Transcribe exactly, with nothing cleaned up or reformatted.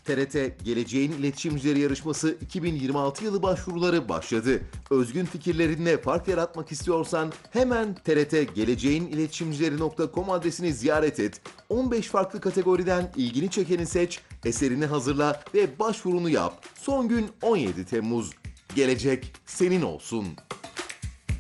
T R T Geleceğin İletişimcileri Yarışması iki bin yirmi altı yılı başvuruları başladı. Özgün fikirlerinle fark yaratmak istiyorsan hemen T R T geleceğin iletişimcileri nokta com adresini ziyaret et. on beş farklı kategoriden ilgini çekeni seç, eserini hazırla ve başvurunu yap. Son gün on yedi Temmuz. Gelecek senin olsun.